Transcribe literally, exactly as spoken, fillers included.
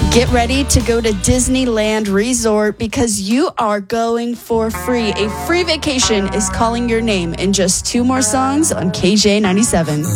Get ready to go to Disneyland Resort because you are going for free. A free vacation is calling your name in just two more songs on K J ninety-seven.